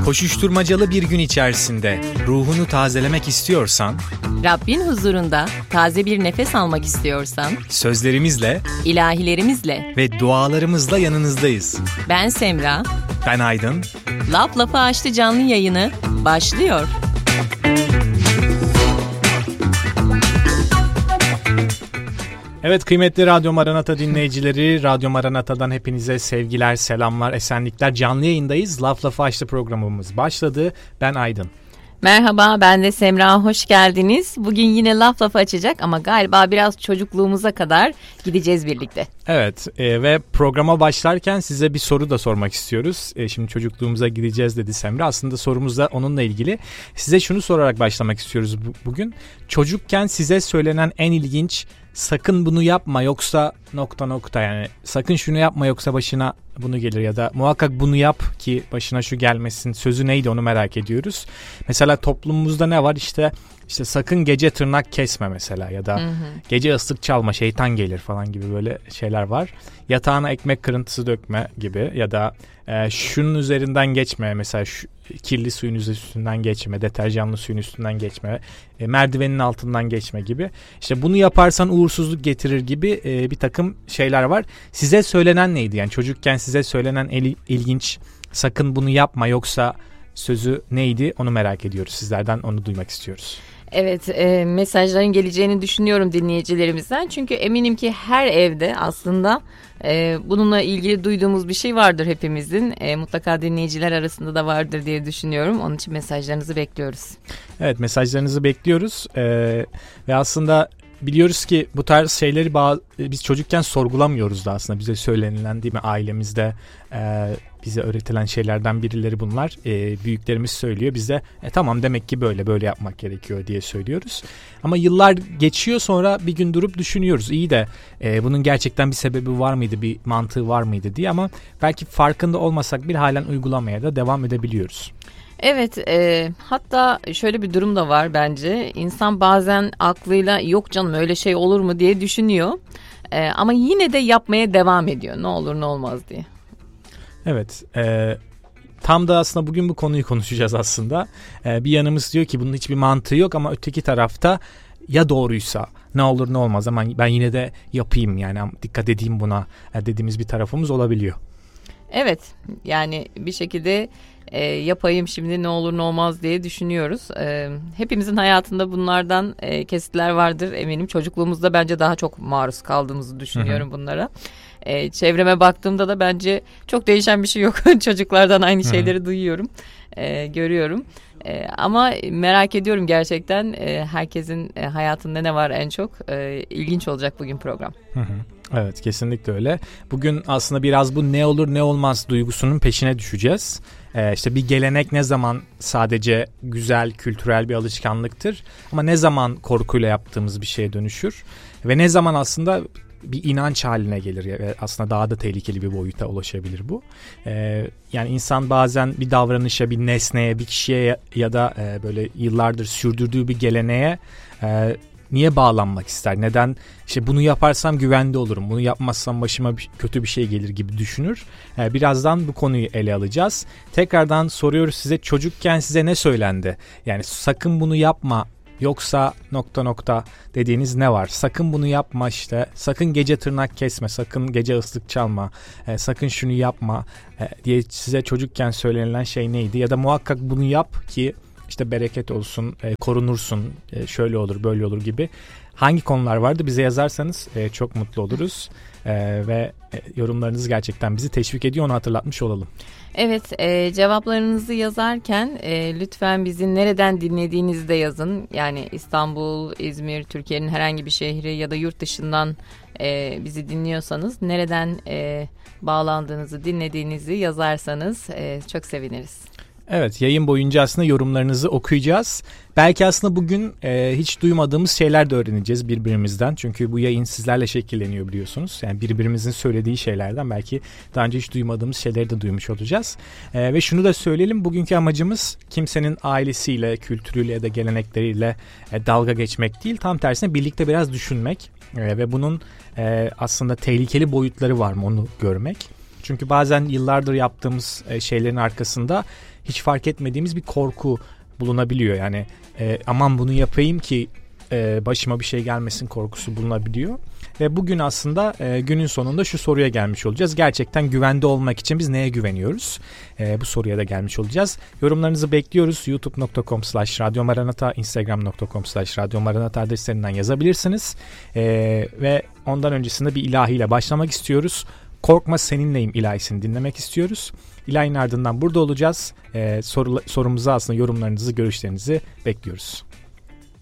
Koşuşturmacalı bir gün içerisinde ruhunu tazelemek istiyorsan, Rabbin huzurunda taze bir nefes almak istiyorsan, sözlerimizle, ilahilerimizle ve dualarımızla yanınızdayız. Ben Semra, Ben Aydın. Laf Lafı Açtı canlı yayını başlıyor. Evet kıymetli Radyo Maranata dinleyicileri, Radyo Maranata'dan hepinize sevgiler, selamlar, esenlikler. Canlı yayındayız. Laf Lafı Açtı programımız başladı. Ben Aydın. Merhaba, ben de Semra, hoş geldiniz. Bugün yine laf lafı açacak ama galiba biraz çocukluğumuza kadar gideceğiz birlikte. Evet ve programa başlarken size bir soru da sormak istiyoruz. Şimdi çocukluğumuza gideceğiz dedi Semra. Aslında sorumuz da onunla ilgili. Size şunu sorarak başlamak istiyoruz bugün. Çocukken size söylenen en ilginç sakın bunu yapma yoksa ... yani sakın şunu yapma yoksa başına bunu gelir ya da muhakkak bunu yap ki başına şu gelmesin sözü neydi onu merak ediyoruz. Mesela toplumumuzda ne var işte sakın gece tırnak kesme mesela ya da gece ıslık çalma şeytan gelir falan gibi böyle şeyler var. Yatağına ekmek kırıntısı dökme gibi ya da şunun üzerinden geçme mesela kirli suyun üstünden geçme, deterjanlı suyun üstünden geçme, merdivenin altından geçme gibi. İşte bunu yaparsan uğursuzluk getirir gibi bir takım şeyler var. Size söylenen neydi? Yani çocukken size söylenen ilginç sakın bunu yapma yoksa sözü neydi? Onu merak ediyoruz. Sizlerden onu duymak istiyoruz. Evet, mesajların geleceğini düşünüyorum dinleyicilerimizden. Çünkü eminim ki her evde aslında bununla ilgili duyduğumuz bir şey vardır hepimizin. Mutlaka dinleyiciler arasında da vardır diye düşünüyorum. Onun için mesajlarınızı bekliyoruz. Evet, mesajlarınızı bekliyoruz ve aslında biliyoruz ki bu tarz şeyleri biz çocukken sorgulamıyoruz da aslında bize söylenilen değil mi ailemizde bize öğretilen şeylerden birileri bunlar. Büyüklerimiz söylüyor bize tamam demek ki böyle yapmak gerekiyor diye söylüyoruz. Ama yıllar geçiyor sonra bir gün durup düşünüyoruz iyi de bunun gerçekten bir sebebi var mıydı bir mantığı var mıydı diye ama belki farkında olmasak bir halen uygulamaya da devam edebiliyoruz. Evet, hatta şöyle bir durum da var bence. İnsan bazen aklıyla yok canım öyle şey olur mu diye düşünüyor. Ama yine de yapmaya devam ediyor ne olur ne olmaz diye. Evet, tam da aslında bugün bu konuyu konuşacağız aslında. Bir yanımız diyor ki bunun hiçbir mantığı yok ama öteki tarafta ya doğruysa ne olur ne olmaz ama ben yine de yapayım yani dikkat edeyim buna dediğimiz bir tarafımız olabiliyor. Evet, yani bir şekilde yapayım şimdi ne olur ne olmaz diye düşünüyoruz. Hepimizin hayatında bunlardan kesitler vardır eminim. Çocukluğumuzda bence daha çok maruz kaldığımızı düşünüyorum bunlara. Çevreme baktığımda da bence çok değişen bir şey yok. Çocuklardan aynı şeyleri duyuyorum, görüyorum. Ama merak ediyorum gerçekten herkesin hayatında ne var en çok. İlginç olacak bugün program. Evet kesinlikle öyle. Bugün aslında biraz bu ne olur ne olmaz duygusunun peşine düşeceğiz. İşte bir gelenek ne zaman sadece güzel, kültürel bir alışkanlıktır ama ne zaman korkuyla yaptığımız bir şeye dönüşür ve ne zaman aslında bir inanç haline gelir ve aslında daha da tehlikeli bir boyuta ulaşabilir bu. Yani insan bazen bir davranışa, bir nesneye, bir kişiye ya da böyle yıllardır sürdürdüğü bir geleneğe niye bağlanmak ister? Neden işte bunu yaparsam güvende olurum, bunu yapmazsam başıma kötü bir şey gelir gibi düşünür. Birazdan bu konuyu ele alacağız. Tekrardan soruyoruz size çocukken size ne söylendi? Yani sakın bunu yapma yoksa ... dediğiniz ne var? Sakın bunu yapma işte, sakın gece tırnak kesme, sakın gece ıslık çalma, sakın şunu yapma diye size çocukken söylenilen şey neydi? Ya da muhakkak bunu yap ki İşte bereket olsun, korunursun, şöyle olur, böyle olur gibi. Hangi konular vardı bize yazarsanız çok mutlu oluruz. Ve yorumlarınız gerçekten bizi teşvik ediyor, onu hatırlatmış olalım. Evet, cevaplarınızı yazarken lütfen bizi nereden dinlediğinizi de yazın. Yani İstanbul, İzmir, Türkiye'nin herhangi bir şehri ya da yurt dışından bizi dinliyorsanız nereden bağlandığınızı, dinlediğinizi yazarsanız çok seviniriz. Evet, yayın boyunca aslında yorumlarınızı okuyacağız. Belki aslında bugün hiç duymadığımız şeyler de öğreneceğiz birbirimizden. Çünkü bu yayın sizlerle şekilleniyor biliyorsunuz. Yani birbirimizin söylediği şeylerden belki daha önce hiç duymadığımız şeyleri de duymuş olacağız. Ve şunu da söyleyelim, bugünkü amacımız kimsenin ailesiyle, kültürüyle ya da gelenekleriyle dalga geçmek değil. Tam tersine birlikte biraz düşünmek ve bunun aslında tehlikeli boyutları var mı onu görmek. Çünkü bazen yıllardır yaptığımız şeylerin arkasında hiç fark etmediğimiz bir korku bulunabiliyor. Yani aman bunu yapayım ki başıma bir şey gelmesin korkusu bulunabiliyor. Ve bugün aslında günün sonunda şu soruya gelmiş olacağız. Gerçekten güvende olmak için biz neye güveniyoruz? Bu soruya da gelmiş olacağız. Yorumlarınızı bekliyoruz. youtube.com/radyomaranata, instagram.com/radyomaranata adreslerinden yazabilirsiniz. Ve ondan öncesinde bir ilahiyle başlamak istiyoruz. Korkma seninleyim ilahisini dinlemek istiyoruz. İlahinin ardından burada olacağız. Sorumuza aslında yorumlarınızı, görüşlerinizi bekliyoruz.